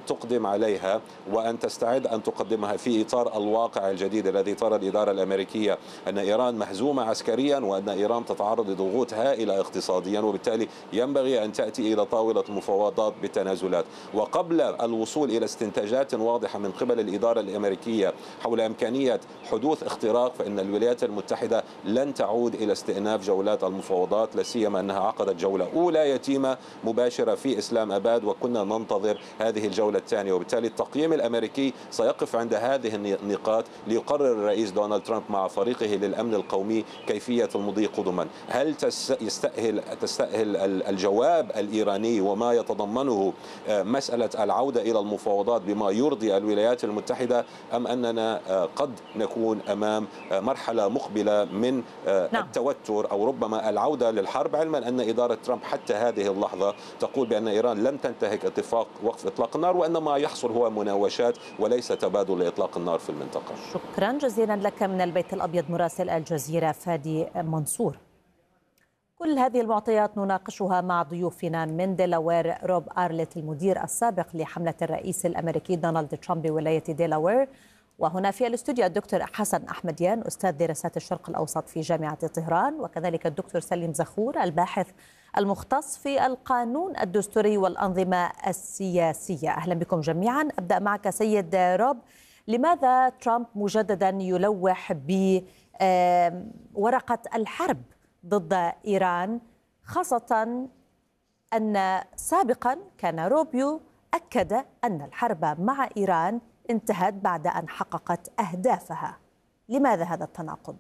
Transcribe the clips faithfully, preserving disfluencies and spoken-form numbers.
تقدم عليها وأن تستعد أن تقدمها في إطار الواقع الجديد الذي ترى الإدارة الأمريكية أن إيران مهزومة عسكريا وأن إيران تتعرض لضغوط هائلة اقتصاديا، وبالتالي ينبغي أن تأتي إلى طاولة المفاوضات بالتنازلات. وقبل الوصول إلى استنتاجات واضحة من قبل الإدارة الأمريكية حول إمكانية حدوث اختراق، فإن الولايات المتحدة لن تعود إلى استئناف جولات المفاوضات، لا سيما أنها عقدت جولة أولى يتيمة مباشرة في إسلام أباد وكنا ننتظر هذه الجولة الثانية. وبالتالي التقييم الأمريكي سيقف عند هذه النقاط ليقرر الرئيس دونالد ترامب مع فريقه للأمن القومي كيفية المضي قدما. هل يستأهل تستأهل الجواب الإيراني وما يتضمنه مسألة العودة إلى المفاوضات بما يرضي الولايات المتحدة، أم أننا قد نكون أمام مرحلة مقبلة من التوتر أو ربما العودة للحرب، علما أن إدارة ترامب حتى هذه اللحظة تقول بأن إيران لم تنتهك اتفاق وقف إطلاق النار وأن ما يحصل هو مناوشات وليس تبادل لإطلاق النار في المنطقة. شكرا جزيلا لك من البيت الأبيض مراسل الجزيرة فادي منصور. كل هذه المعطيات نناقشها مع ضيوفنا من ديلاوير روب أرلت المدير السابق لحملة الرئيس الأمريكي دونالد ترامب بولاية ديلاوير، وهنا في الاستوديو الدكتور حسن أحمديان أستاذ دراسات الشرق الأوسط في جامعة طهران، وكذلك الدكتور سليم زخور الباحث المختص في القانون الدستوري والأنظمة السياسية. أهلا بكم جميعا. أبدأ معك سيد روب، لماذا ترامب مجددا يلوح بورقة الحرب ضد إيران، خاصة أن سابقا كان روبيو أكد أن الحرب مع إيران انتهت بعد أن حققت أهدافها؟ لماذا هذا التناقض؟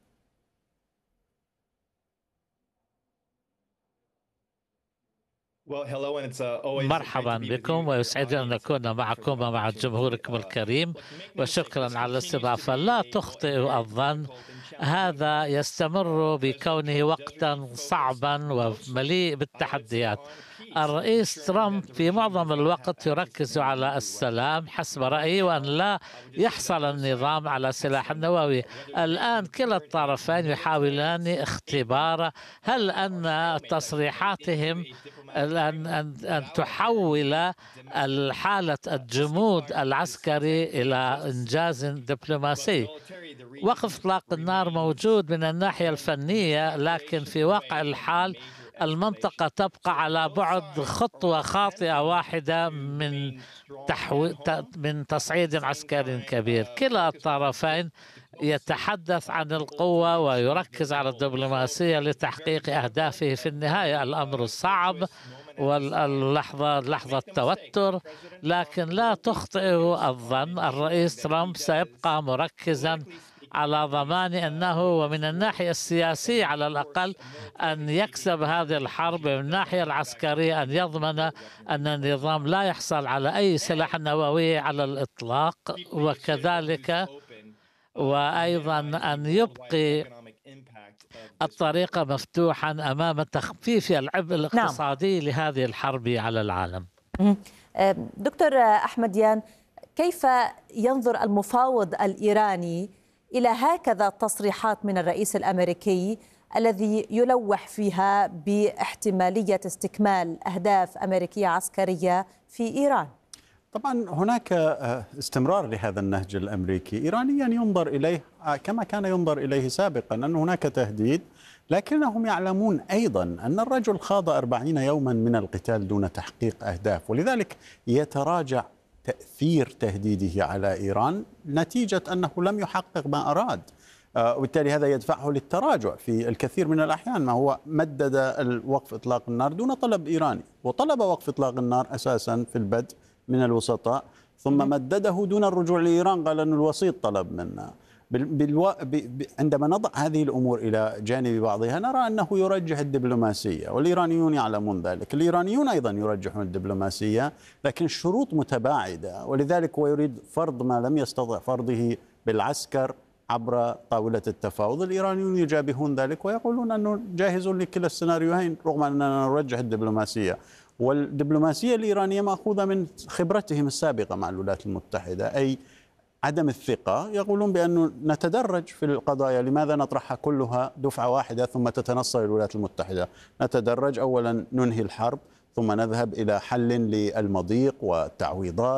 مرحبا بكم، ويسعدنا أن نكون معكم ومع جمهوركم الكريم، وشكرا على الاستضافة. لا تخطئ الظن، هذا يستمر بكونه وقتا صعبا ومليء بالتحديات. الرئيس ترامب في معظم الوقت يركز على السلام حسب رأيي، وأن لا يحصل النظام على سلاح نووي. الآن كلا الطرفين يحاولان اختبار هل أن تصريحاتهم أن, أن, أن تحول الحالة الجمود العسكري إلى إنجاز دبلوماسي. وقف إطلاق النار موجود من الناحية الفنية، لكن في واقع الحال المنطقة تبقى على بعد خطوة خاطئة واحدة من تحو... من تصعيد عسكري كبير. كلا الطرفين يتحدث عن القوة ويركز على الدبلوماسية لتحقيق أهدافه. في النهاية الأمر صعب واللحظة لحظة توتر، لكن لا تخطئه الظن، الرئيس ترامب سيبقى مركزا على ضمان أنه ومن الناحية السياسية على الأقل أن يكسب هذه الحرب، من الناحية العسكرية أن يضمن أن النظام لا يحصل على أي سلاح نووي على الإطلاق، وكذلك وأيضا أن يبقي الطريق مفتوحا أمام تخفيف العبء الاقتصادي نعم. لهذه الحرب على العالم. دكتور أحمديان، كيف ينظر المفاوض الإيراني إلى هكذا تصريحات من الرئيس الأمريكي الذي يلوح فيها باحتمالية استكمال أهداف أمريكية عسكرية في إيران؟ طبعا هناك استمرار لهذا النهج الأمريكي. إيرانيا ينظر إليه كما كان ينظر إليه سابقا، أن هناك تهديد، لكنهم يعلمون أيضا أن الرجل خاض أربعين يوما من القتال دون تحقيق أهداف، ولذلك يتراجع تأثير تهديده على إيران نتيجة أنه لم يحقق ما أراد، وبالتالي هذا يدفعه للتراجع في الكثير من الأحيان. ما هو مدد وقف إطلاق النار دون طلب إيراني، وطلب وقف إطلاق النار أساسا في البدء من الوسطاء، ثم مدده دون الرجوع لإيران، قال أن الوسيط طلب منا. بالو... ب... عندما نضع هذه الأمور إلى جانب بعضها نرى أنه يرجح الدبلوماسية، والإيرانيون يعلمون ذلك. الإيرانيون أيضا يرجحون الدبلوماسية، لكن الشروط متباعدة، ولذلك هو يريد فرض ما لم يستطع فرضه بالعسكر عبر طاولة التفاوض. الإيرانيون يجابهون ذلك ويقولون أنه جاهزون لكلا السيناريوهين، رغم أننا نرجح الدبلوماسية. والدبلوماسية الإيرانية مأخوذة من خبرتهم السابقة مع الولايات المتحدة، أي عدم الثقة. يقولون بأنه نتدرج في القضايا، لماذا نطرحها كلها دفعة واحدة ثم تتنصل الولايات المتحدة؟ نتدرج، أولا ننهي الحرب، ثم نذهب إلى حل للمضيق والتعويضات